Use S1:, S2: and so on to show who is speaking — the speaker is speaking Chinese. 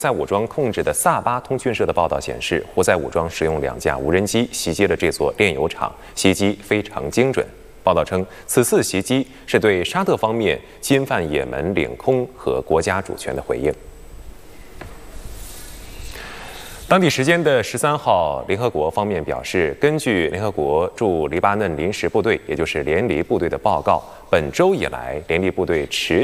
S1: 在武装控制的萨巴通讯社的报道显示，胡塞武装使用2架无人机袭击了这座炼油厂，袭击非常精准。报道称，此次袭击是对沙特方面侵犯也门领空和国家主权的回应。当地时间的13号，联合国方面表示，根据联合国驻黎巴嫩临时部队，也就是联黎部队的报告，本周以来，联黎部队持